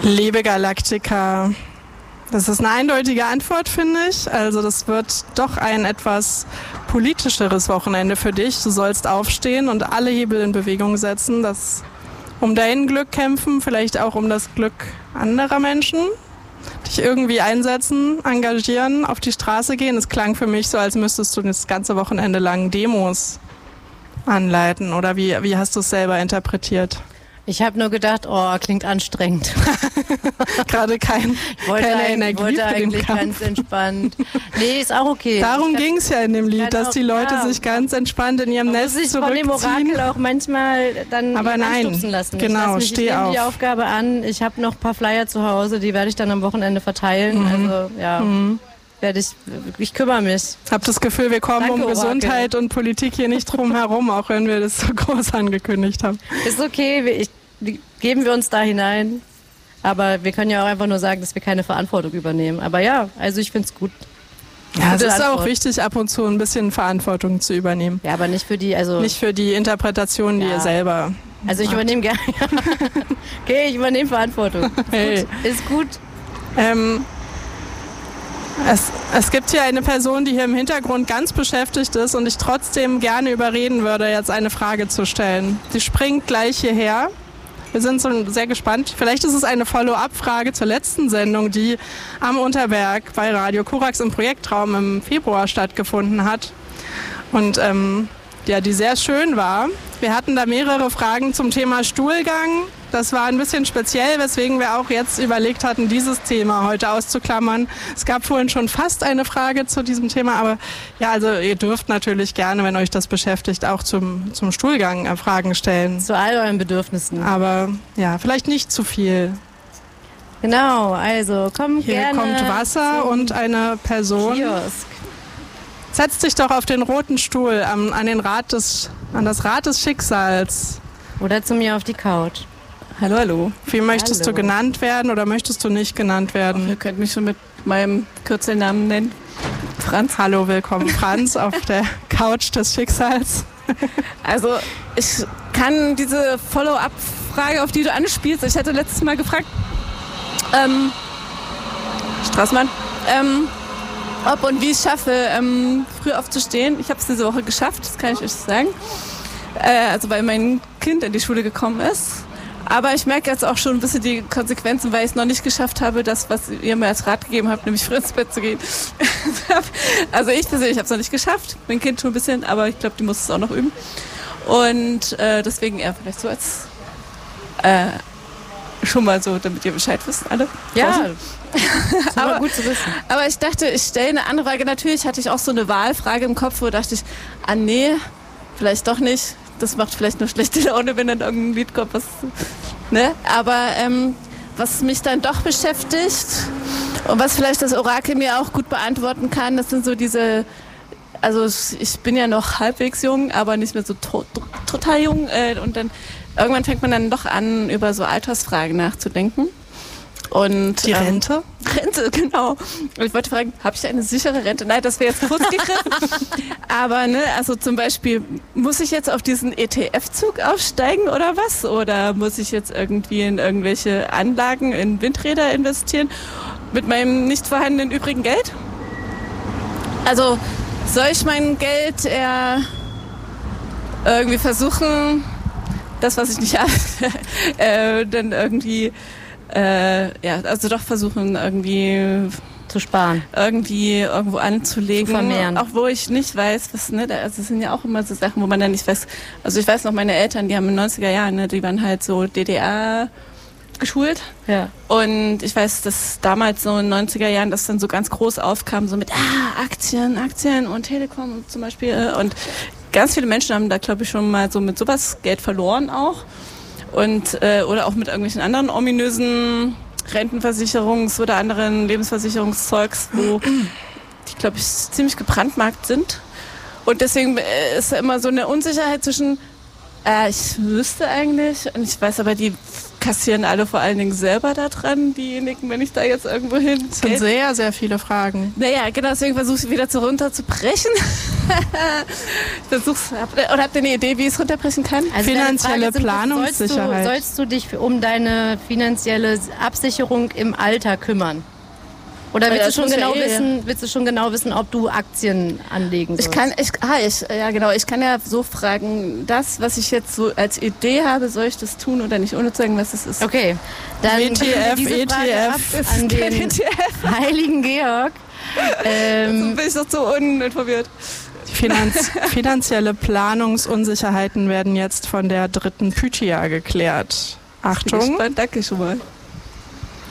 Liebe Galaktika, das ist eine eindeutige Antwort, finde ich. Also das wird doch ein etwas politischeres Wochenende für dich. Du sollst aufstehen und alle Hebel in Bewegung setzen, um dein Glück kämpfen, vielleicht auch um das Glück anderer Menschen. Dich irgendwie einsetzen, engagieren, auf die Straße gehen. Es klang für mich so, als müsstest du das ganze Wochenende lang Demos anleiten. Oder wie hast du es selber interpretiert? Ich habe nur gedacht, klingt anstrengend. Gerade keine Energie wollte für den eigentlich Kampf. ganz entspannt. Nee, ist auch okay. Darum ging es ja in dem Lied, dass die Leute sich ganz entspannt in ihrem Nest sich von dem zurückziehen. Orakel auch manchmal dann anstupsen lassen. Genau, ich nehme die Aufgabe an. Ich habe noch ein paar Flyer zu Hause, die werde ich dann am Wochenende verteilen. Also ja, ich kümmere mich. Ich habe das Gefühl, wir kommen Danke, um Orakel. Gesundheit und Politik hier nicht drum herum, auch wenn wir das so groß angekündigt haben. Ist okay, geben wir uns da hinein. Aber wir können ja auch einfach nur sagen, dass wir keine Verantwortung übernehmen. Aber ja, also ich finde es gut. Ja, es ist auch wichtig, ab und zu ein bisschen Verantwortung zu übernehmen. Ja, aber nicht für die, nicht für die Interpretation, die ihr selber. Also ich übernehme gerne. Okay, ich übernehme Verantwortung. Hey. Ist gut. Es gibt hier eine Person, die hier im Hintergrund ganz beschäftigt ist und ich trotzdem gerne überreden würde, jetzt eine Frage zu stellen. Sie springt gleich hierher. Wir sind so sehr gespannt. Vielleicht ist es eine Follow-up-Frage zur letzten Sendung, die am Unterberg bei Radio Korax im Projektraum im Februar stattgefunden hat. Und die sehr schön war. Wir hatten da mehrere Fragen zum Thema Stuhlgang. Das war ein bisschen speziell, weswegen wir auch jetzt überlegt hatten, dieses Thema heute auszuklammern. Es gab vorhin schon fast eine Frage zu diesem Thema, aber ja, also ihr dürft natürlich gerne, wenn euch das beschäftigt, auch zum Stuhlgang Fragen stellen. Zu all euren Bedürfnissen. Aber ja, vielleicht nicht zu viel. Genau, also Hier gerne. kommt Wasser und eine Person. Kiosk. Setz dich doch auf den roten Stuhl an das Rad des Schicksals. Oder zu mir auf die Couch. Hallo. Wie möchtest du genannt werden oder möchtest du nicht genannt werden? Ihr könnt mich schon mit meinem Kürzelnamen nennen. Franz. Hallo, willkommen Franz auf der Couch des Schicksals. Also ich kann diese Follow-up-Frage, auf die du anspielst, ich hatte letztes Mal gefragt, Straßmann, ob und wie ich schaffe, früh aufzustehen. Ich habe es diese Woche geschafft, das kann ich euch sagen. Also weil mein Kind in die Schule gekommen ist. Aber ich merke jetzt auch schon ein bisschen die Konsequenzen, weil ich es noch nicht geschafft habe, das, was ihr mir als Rat gegeben habt, nämlich früh ins Bett zu gehen. Also ich persönlich habe es noch nicht geschafft, mein Kind schon ein bisschen, aber ich glaube, die muss es auch noch üben. Und deswegen eher vielleicht so als schon mal so, damit ihr Bescheid wisst, alle. Ja, aber gut zu wissen. Aber ich dachte, ich stelle eine andere Frage. Natürlich hatte ich auch so eine Wahlfrage im Kopf, wo dachte ich, nee, vielleicht doch nicht. Das macht vielleicht nur schlechte Laune, wenn dann irgendein Lied kommt, was, ne? Aber was mich dann doch beschäftigt und was vielleicht das Orakel mir auch gut beantworten kann, das sind so diese, also ich bin ja noch halbwegs jung, aber nicht mehr so total jung und dann irgendwann fängt man dann doch an, über so Altersfragen nachzudenken. Und die Rente? Rente, genau. Und ich wollte fragen, habe ich eine sichere Rente? Nein, das wäre jetzt kurz gegriffen. Aber ne, also zum Beispiel, muss ich jetzt auf diesen ETF-Zug aufsteigen oder was? Oder muss ich jetzt irgendwie in irgendwelche Anlagen, in Windräder investieren mit meinem nicht vorhandenen übrigen Geld? Also soll ich mein Geld eher irgendwie versuchen, das, was ich nicht habe, dann irgendwie also doch versuchen irgendwie zu sparen, irgendwie irgendwo anzulegen, zu vermehren. Auch wo ich nicht weiß, was, ne, also es sind ja auch immer so Sachen, wo man dann nicht weiß, also ich weiß noch, meine Eltern, die haben in den 90er Jahren, ne, die waren halt so DDR geschult. Ja. Und ich weiß, dass damals so in den 90er Jahren das dann so ganz groß aufkam, so mit Aktien und Telekom zum Beispiel. Und ganz viele Menschen haben da, glaube ich, schon mal so mit sowas Geld verloren auch. Und oder auch mit irgendwelchen anderen ominösen Rentenversicherungs- oder anderen Lebensversicherungszeugs, wo die, glaube ich, ziemlich gebrandmarkt sind. Und deswegen ist da immer so eine Unsicherheit zwischen, ich wüsste eigentlich, und ich weiß aber, die kassieren alle vor allen Dingen selber da dran, diejenigen, wenn ich da jetzt irgendwo hin... Das sind sehr, sehr viele Fragen. Naja, genau, deswegen versuche ich wieder runterzubrechen. Oder habt ihr eine Idee, wie ich es runterbrechen kann? Also finanzielle Planungssicherheit. Sollst du dich um deine finanzielle Absicherung im Alter kümmern? Oder willst du schon genau wissen, ob du Aktien anlegen sollst? Ich kann ja so fragen, das, was ich jetzt so als Idee habe, soll ich das tun oder nicht, ohne zu sagen, was es ist? Okay, dann ETF, an den heiligen Georg. Bin ich doch so uninformiert. Finanzielle Planungsunsicherheiten werden jetzt von der dritten Pythia geklärt. Achtung. Bin gespannt, danke schon mal.